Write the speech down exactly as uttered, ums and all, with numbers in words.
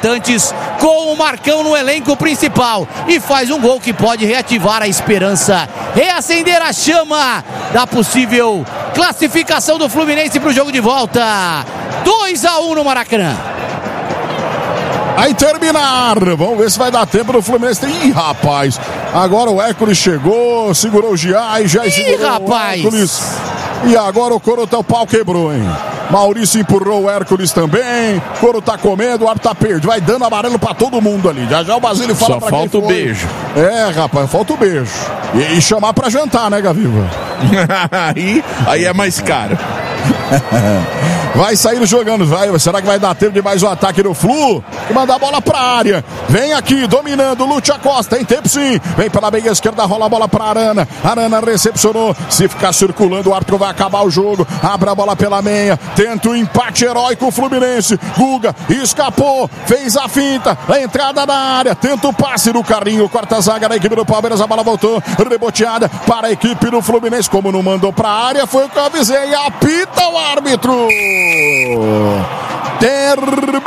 importantes com o Marcão no elenco principal e faz um gol que pode reativar a esperança, reacender a chama da possível classificação do Fluminense para o jogo de volta. dois a um no Maracanã. Vai terminar, vamos ver se vai dar tempo do Fluminense. Ih, rapaz, agora o Hércules chegou, segurou o Giai, já segurou rapaz. o Hércules. E agora o Corotel, o pau quebrou, hein? Maurício empurrou o Hércules também. Coro tá comendo, o ar tá perdido. Vai dando amarelo pra todo mundo ali. Já já o Basílio fala. Só pra falta quem o foi. beijo. É, rapaz, falta o beijo. E, e chamar pra jantar, né, Gaviva? aí, aí é mais caro. Vai sair jogando, vai. Será que vai dar tempo de mais um ataque do Flu? E mandar a bola pra área. Vem aqui, dominando, Lúcio Acosta. Tem tempo sim. Vem pela meia esquerda, rola a bola pra Arana. Arana recepcionou. Se ficar circulando, o árbitro vai acabar o jogo. Abre a bola pela meia. Tenta o empate heróico, o Fluminense. Guga escapou, fez a finta. A entrada da área. Tenta o passe do Carrinho. Quarta zaga da equipe do Palmeiras. A bola voltou. Reboteada para a equipe do Fluminense. Como não mandou pra área, foi o que eu avisei. Apita o árbitro. Ter